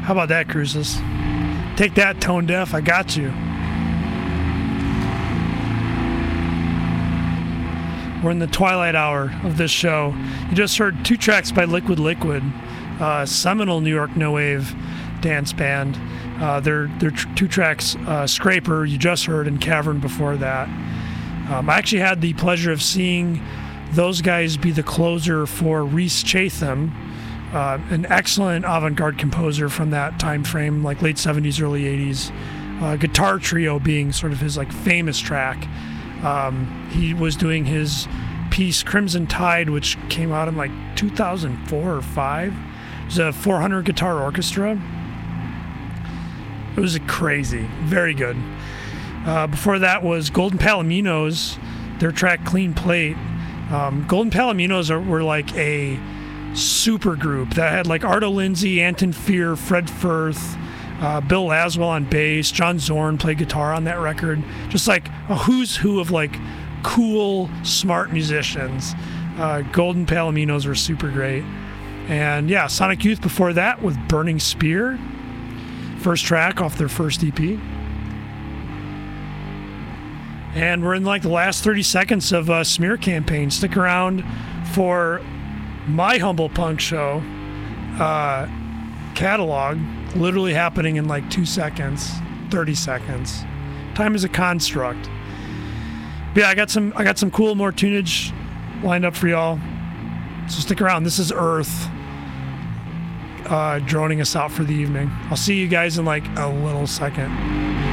How about that, Cruises? Take that, Tone Deaf. I got you. We're in the twilight hour of this show. You just heard 2 tracks by Liquid Liquid, seminal New York no wave dance band. Their 2 tracks, Scraper, you just heard, and Cavern before that. I actually had the pleasure of seeing those guys be the closer for Rhys Chatham, an excellent avant-garde composer from that time frame, like late 70s, early 80s. Guitar Trio being sort of his like famous track. He was doing his piece Crimson Tide, which came out in like 2004 or 5. It was a 400 guitar orchestra. It was crazy, very good. Before that was Golden Palominos, their track Clean Plate. Golden Palominos were like a super group that had like Arto Lindsay, Anton Fear, Fred Firth, Bill Laswell on bass, John Zorn played guitar on that record. Just like a who's who of like cool, smart musicians. Golden Palominos were super great. And yeah, Sonic Youth before that with Burning Spear. First track off their first EP. And we're in like the last 30 seconds of a Smear Campaign. Stick around for my Humble Punk Show catalog, literally happening in like 2 seconds, 30 seconds. Time is a construct. But yeah, I got some cool more tunage lined up for y'all. So stick around. This is Earth droning us out for the evening. I'll see you guys in like a little second.